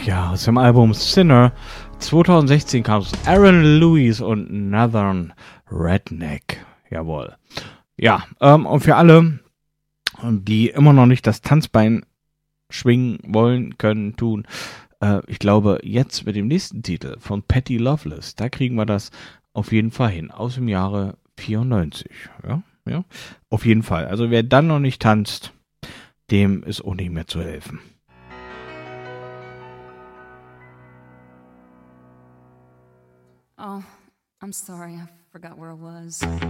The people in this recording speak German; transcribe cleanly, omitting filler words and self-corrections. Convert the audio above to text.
Ja, aus dem Album Sinner 2016 kam es Aaron Lewis und Northern Redneck. Jawohl. Ja, und für alle, die immer noch nicht das Tanzbein schwingen wollen, können, tun, ich glaube, jetzt mit dem nächsten Titel von Patty Loveless, da kriegen wir das auf jeden Fall hin. Aus dem Jahre 94. Ja, auf jeden Fall. Also wer dann noch nicht tanzt, dem ist auch nicht mehr zu helfen. Oh, I'm sorry, I forgot where I was.